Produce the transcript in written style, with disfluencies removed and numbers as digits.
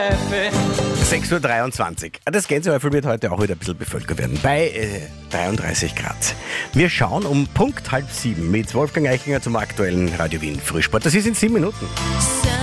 6:23 Uhr. Das Gänsehäufel wird heute auch wieder ein bisschen bevölkert werden. Bei 33 Grad. Wir schauen um Punkt 6:30 mit Wolfgang Eichinger zum aktuellen Radio Wien Frühsport. Das ist in 7 Minuten.